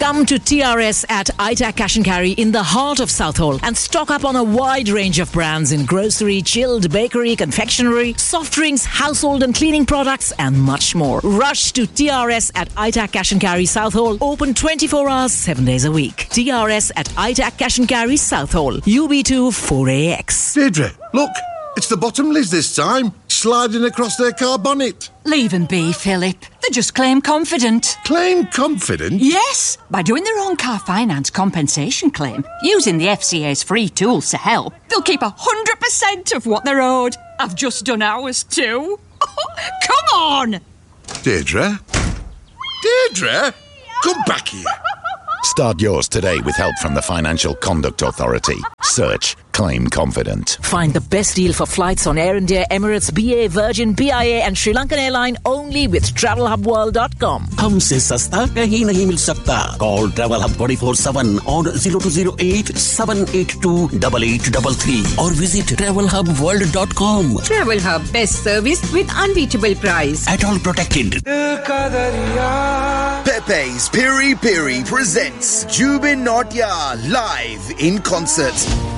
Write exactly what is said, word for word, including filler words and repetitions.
Come to T R S at I TAC Cash and Carry in the heart of Southall and stock up on a wide range of brands in grocery, chilled, bakery, confectionery, soft drinks, household and cleaning products and much more. Rush to T R S at I TAC Cash and Carry Southall, open twenty-four hours, seven days a week. T R S at I TAC Cash and Carry Southall, U B two four A X. Deirdre, look, it's the Bottomleys this time, sliding across their car bonnet. Leave them be, Philip. They just claim confident. Claim confident? Yes, by doing their own car finance compensation claim, using the F C A's free tools to help, they'll keep one hundred percent of what they're owed. I've just done ours too. Come on! Deirdre? Deirdre? Come back here. Start yours today with help from the Financial Conduct Authority. Search Claim Confident. Find the best deal for flights on Air India, Emirates, B A, Virgin, P I A and Sri Lankan Airline only with travel hub world dot com. हमसे सस्ता कहीं नहीं मिल सकता. Call Travel Hub twenty-four seven on zero two zero eight seven eight two eight eight three three or visit travel hub world dot com. Travel Hub, best service with unbeatable price. At all protected. Pepe's Piri Piri presents Jubin Nautya live in concert.